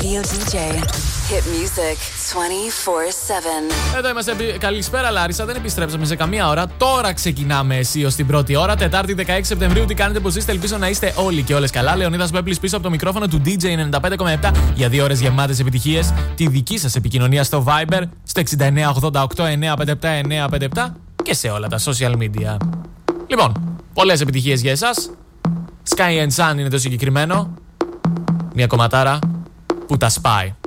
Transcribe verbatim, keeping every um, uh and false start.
Radio ντι τζέι. Hit music twenty-four seven. Εδώ είμαστε. Καλησπέρα, Λάρισα. Δεν επιστρέψαμε σε καμία ώρα. Τώρα ξεκινάμε αισίως την πρώτη ώρα. Τετάρτη δεκαέξι Σεπτεμβρίου. Τι κάνετε, πώς είστε? Ελπίζω να είστε όλοι και όλες καλά. Λεωνίδας Μπέπλης πίσω από το μικρόφωνο του ντι τζέι ενενήντα πέντε κόμμα επτά για δύο ώρες γεμάτες επιτυχίες. Τη δική σας επικοινωνία στο Viber στο εξήντα εννέα ογδόντα οκτώ εννιακόσια πενήντα επτά εννιακόσια πενήντα επτά και σε όλα τα social media. Λοιπόν, πολλές επιτυχίες για εσάς. Sky and Sun είναι το συγκεκριμένο. Μια κομματάρα που τα σπάει.